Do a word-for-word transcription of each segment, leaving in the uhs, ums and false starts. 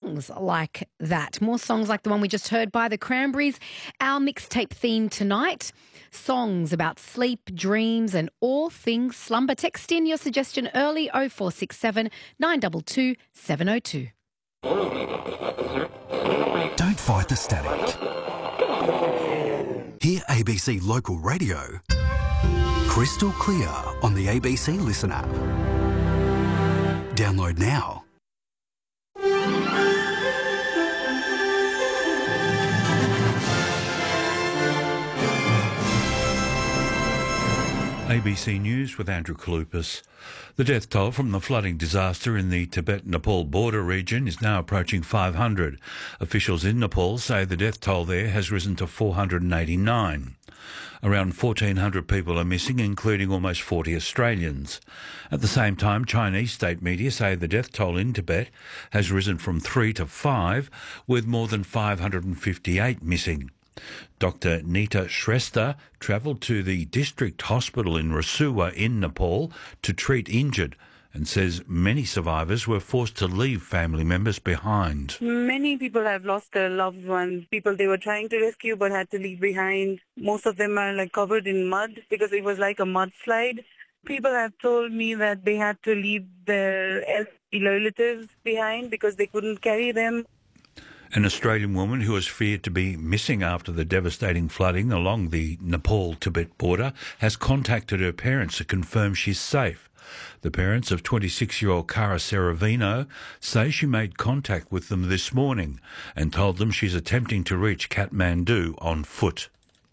songs like that. More songs like the one we just heard by the Cranberries. Our mixtape theme tonight, songs about sleep, dreams and all things slumber. Text in your suggestion early oh four six seven, nine two two, seven oh two. Don't fight the static. Hear A B C Local Radio crystal clear on the A B C Listen app. Download now. A B C News with Andrew Kalupas. The death toll from the flooding disaster in the Tibet-Nepal border region is now approaching five hundred. Officials in Nepal say the death toll there has risen to four hundred eighty-nine. Around fourteen hundred people are missing, including almost forty Australians. At the same time, Chinese state media say the death toll in Tibet has risen from three to five, with more than five hundred fifty-eight missing. Doctor Nita Shrestha travelled to the district hospital in Rasuwa in Nepal to treat injured and says many survivors were forced to leave family members behind. Many people have lost their loved ones, people they were trying to rescue but had to leave behind. Most of them are like covered in mud because it was like a mudslide. People have told me that they had to leave their elderly relatives behind because they couldn't carry them. An Australian woman who is feared to be missing after the devastating flooding along the Nepal-Tibet border has contacted her parents to confirm she's safe. The parents of twenty-six-year-old Cara Seravino say she made contact with them this morning and told them she's attempting to reach Kathmandu on foot.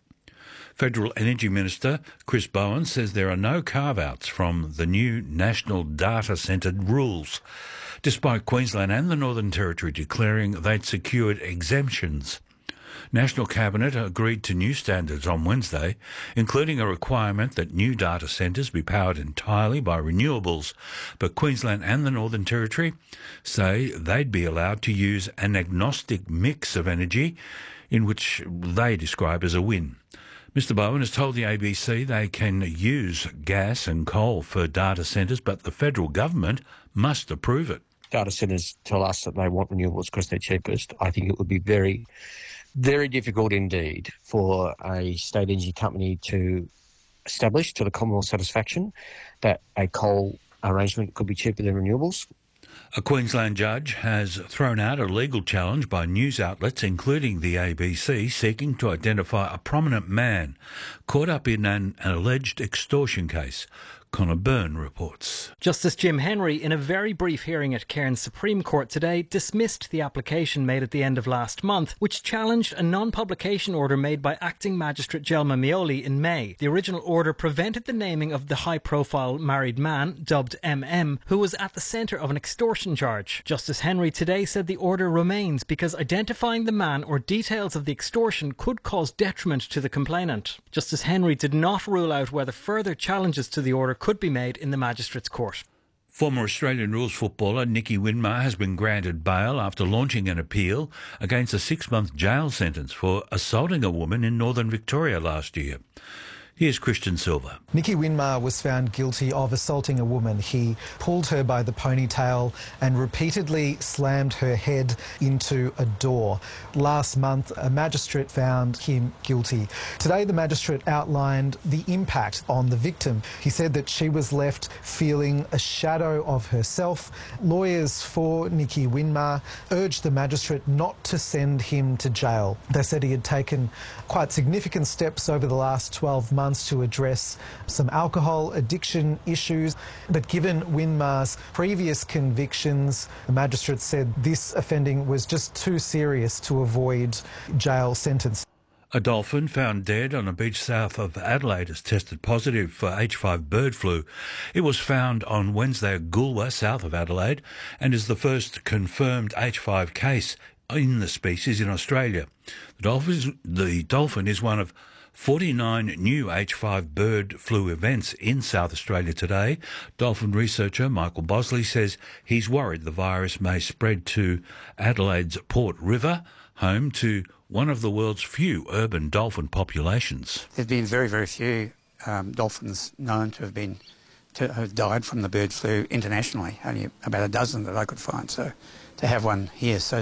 Federal Energy Minister Chris Bowen says there are no carve-outs from the new National Data Centre rules, despite Queensland and the Northern Territory declaring they'd secured exemptions. National Cabinet agreed to new standards on Wednesday, including a requirement that new data centres be powered entirely by renewables, but Queensland and the Northern Territory say they'd be allowed to use an agnostic mix of energy, in which they describe as a win. Mister Bowen has told the A B C they can use gas and coal for data centres, but the federal government must approve it. Data centres tell us that they want renewables because they're cheapest. I think it would be very, very difficult indeed for a state energy company to establish to the Commonwealth's satisfaction that a coal arrangement could be cheaper than renewables. A Queensland judge has thrown out a legal challenge by news outlets, including the A B C, seeking to identify a prominent man caught up in an alleged extortion case. Connor Byrne reports. Justice Jim Henry, in a very brief hearing at Cairns Supreme Court today, dismissed the application made at the end of last month, which challenged a non-publication order made by Acting Magistrate Jelma Mioli in May. The original order prevented the naming of the high-profile married man, dubbed M M, who was at the centre of an extortion charge. Justice Henry today said the order remains because identifying the man or details of the extortion could cause detriment to the complainant. Justice Henry did not rule out whether further challenges to the order could be made in the Magistrates' Court. Former Australian rules footballer Nicky Winmar has been granted bail after launching an appeal against a six-month jail sentence for assaulting a woman in northern Victoria last year. Here's Christian Silva. Nicky Winmar was found guilty of assaulting a woman. He pulled her by the ponytail and repeatedly slammed her head into a door. Last month, a magistrate found him guilty. Today, the magistrate outlined the impact on the victim. He said that she was left feeling a shadow of herself. Lawyers for Nicky Winmar urged the magistrate not to send him to jail. They said he had taken quite significant steps over the last twelve months to address some alcohol addiction issues. But given Winmar's previous convictions, the magistrate said this offending was just too serious to avoid jail sentence. A dolphin found dead on a beach south of Adelaide has tested positive for H five bird flu. It was found on Wednesday at Goolwa, south of Adelaide, and is the first confirmed H five case in the species in Australia. The dolphin, the dolphin is one of forty-nine new H five bird flu events in South Australia today. Dolphin researcher Michael Bosley says he's worried the virus may spread to Adelaide's Port River, home to one of the world's few urban dolphin populations. There's been very, very few um, dolphins known to have been to have died from the bird flu internationally. Only about a dozen that I could find. So to have one here so